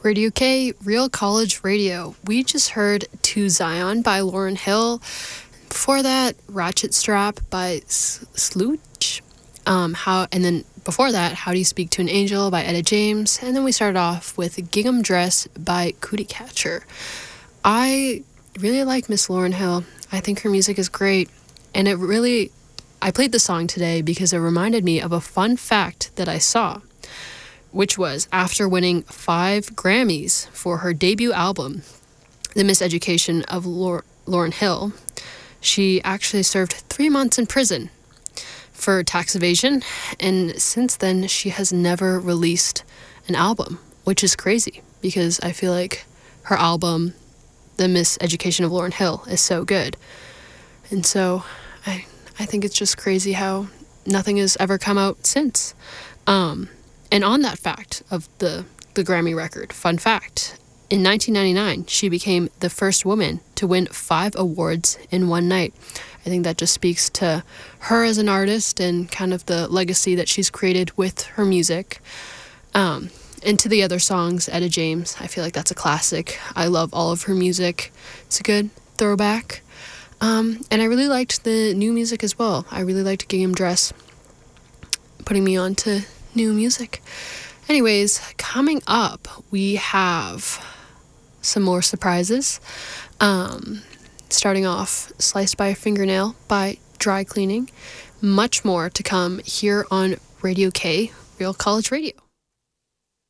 Radio K, Real College Radio. We just heard To Zion by Lauryn Hill. Before that, Ratchet Strap by Slooch. And then before that, How Do You Speak to an Angel by Etta James. And then we started off with Gingham Dress by Cootie Catcher. I really like Miss Lauryn Hill. I think her music is great. And I played the song today because it reminded me of a fun fact that I saw, which was after winning 5 Grammys for her debut album, The Miseducation of Lauryn Hill, she actually served 3 months in prison for tax evasion, and since then she has never released an album, which is crazy because I feel like her album, The Miseducation of Lauryn Hill, is so good. And so I think it's just crazy how nothing has ever come out since. And on that fact of the Grammy record, fun fact, in 1999, she became the first woman to win 5 awards in one night. I think that just speaks to her as an artist and kind of the legacy that she's created with her music. And to the other songs, Etta James, I feel like that's a classic. I love all of her music. It's a good throwback. And I really liked the new music as well. I really liked Gingham Dress, putting me on to new music. Anyways, coming up, we have some more surprises. Starting off, Sliced by a Fingernail by Dry Cleaning. Much more to come here on Radio K, Real College Radio.